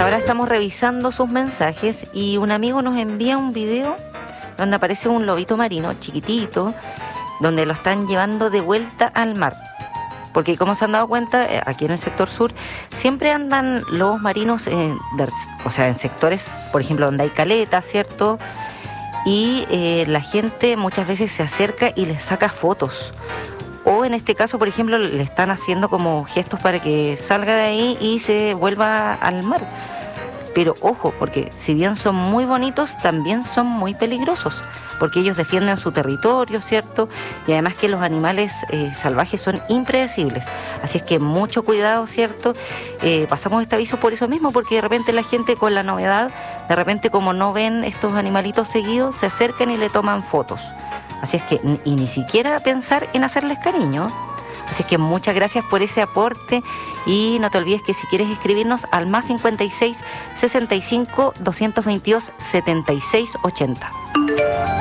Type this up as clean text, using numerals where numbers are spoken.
hasta ahora estamos revisando sus mensajes y un amigo nos envía un video donde aparece un lobito marino chiquitito, donde lo están llevando de vuelta al mar. Porque como se han dado cuenta, aquí en el sector sur siempre andan lobos marinos, o sea, en sectores, por ejemplo, donde hay caletas, ¿cierto? Y la gente muchas veces se acerca y les saca fotos. O en este caso, por ejemplo, le están haciendo como gestos para que salga de ahí y se vuelva al mar. Pero ojo, porque si bien son muy bonitos, también son muy peligrosos, porque ellos defienden su territorio, ¿cierto? Y además que los animales salvajes son impredecibles. Así es que mucho cuidado, ¿cierto? Pasamos este aviso por eso mismo, porque de repente la gente con la novedad, de repente como no ven estos animalitos seguidos, se acercan y le toman fotos. Así es que, y ni siquiera pensar en hacerles cariño. Así es que muchas gracias por ese aporte y no te olvides que si quieres escribirnos al +56 65 222 76 80.